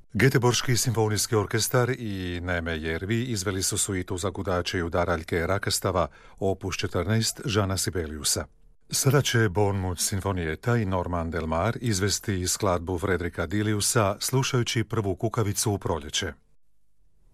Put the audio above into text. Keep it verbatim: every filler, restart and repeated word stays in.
Göteborški simfonijski orkestar i Neme Jervi izveli su suitu za gudače i udaraljke Rakastava, opus četrnaest Žana Sibeliusa. Sada će Bournemouth Sinfonieta i Norman Del Mar izvesti skladbu Fredrika Diliusa slušajući prvu kukavicu u proljeće.